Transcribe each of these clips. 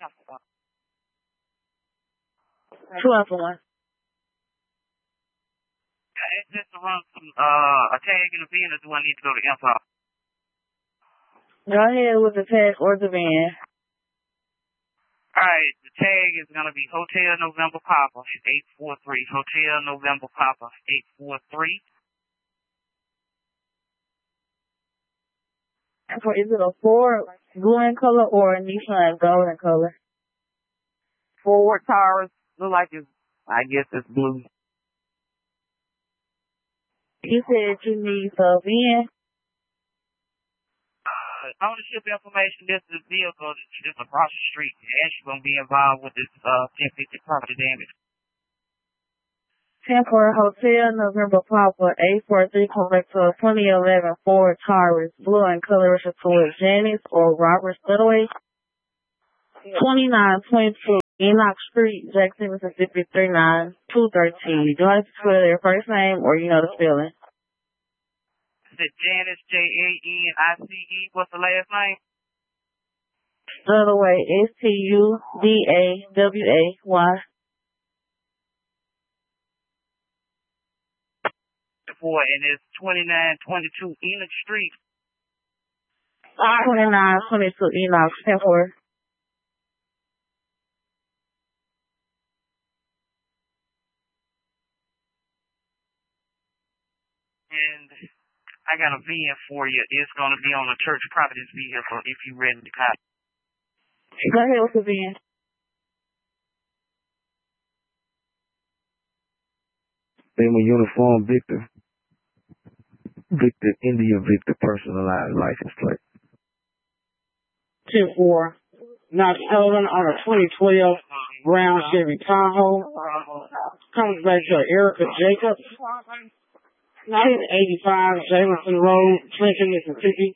Two Alpha 1. It's just to run some, a tag in the van, or do I need to go to Empire? Go ahead with the tag or the van. Alright, the tag is going to be Hotel November Papa 843. Hotel November Papa 843. Is it a Ford blue in color or a Nissan gold in color? Ford Taurus. Look like it's, I guess it's blue. You said you need the van? Ownership information, this is the vehicle that's just across the street. You're actually going to be involved with this 1050 property damage. 10 for Hotel November Papa 843 correct to a 2011 Ford Taurus blue in color with Janice or Robert Studway. 2922 Enoch Street, Jackson, Mississippi 39213. Do I have to spell your first name or you know the spelling? Is it Janice, Janice? What's the last name? Studway, Studaway. And it's 2922 Enoch Street. 2922 Enoch, 10-4. And I got a van for you. It's going to be on a church properties vehicle if you're ready to copy. Go ahead with the van. Name of uniform Victor. Victor, India Victor, personalized license plate. 10-4. Not stolen on a 2012 brown Chevy Tahoe. Comes back to Erica Jacobs. 1985 Jameson Road, Trenton, Mississippi.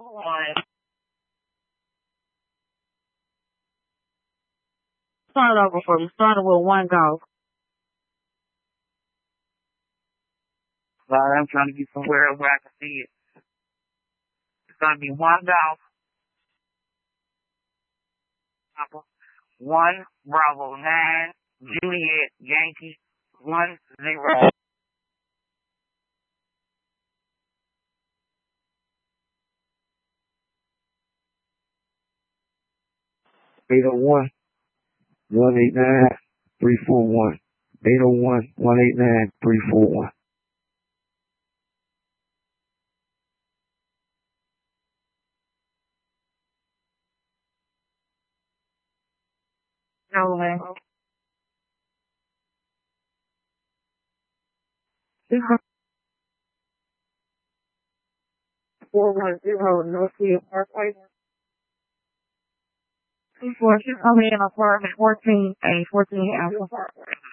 Start over for me. Started with one golf. Sorry, I'm trying to get somewhere where I can see it. It's going to be one golf. 1 Bravo 9 Juliet Yankee 10. 801 189 341. 801 189 341. No way. 410 Northfield Parkway. 246, I'm in apartment 14A, 14 Alpha.